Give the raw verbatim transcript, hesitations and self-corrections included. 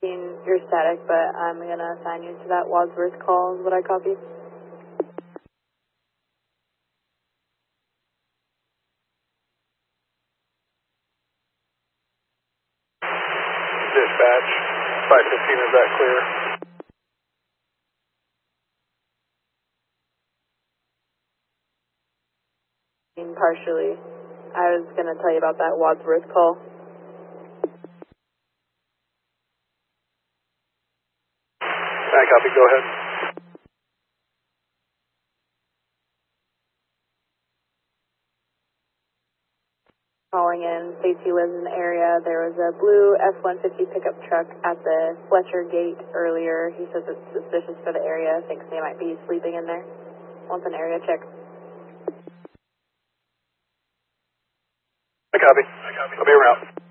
You're static, but I'm going to assign you to that Wadsworth call, is what I copied. Dispatch, five fifteen, is that clear? Partially. I was going to tell you about that Wadsworth call. I copy, go ahead. Calling in, Stacy lives in the area. There was a blue F one fifty pickup truck at the Fletcher gate earlier. He says it's suspicious for the area, thinks they might be sleeping in there. Wants an area check. I copy. I copy. I'll be around.